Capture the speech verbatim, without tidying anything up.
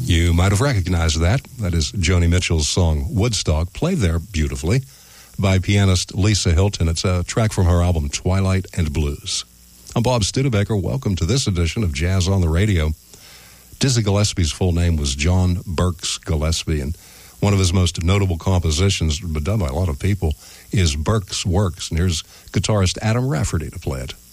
You might have recognized that. That is Joni Mitchell's song Woodstock, played there beautifully by pianist Lisa Hilton. It's a track from her album Twilight and Blues. I'm Bob Studebaker. Welcome to this edition of Jazz on the Radio. Dizzy Gillespie's full name was John Berks Gillespie, and one of his most notable compositions, but done by a lot of people, is Berks Works. And here's guitarist Adam Rafferty to play it.